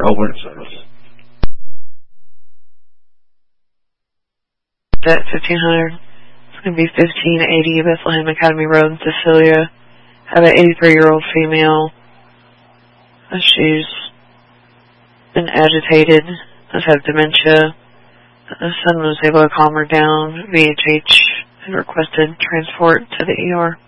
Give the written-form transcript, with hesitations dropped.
open service. At 1500. It's going to be 1580 Bethlehem Academy Road in Cecilia. Have an 83-year-old female. She's been agitated. Does have dementia. The son was able to calm her down. VHH had requested transport to the ER.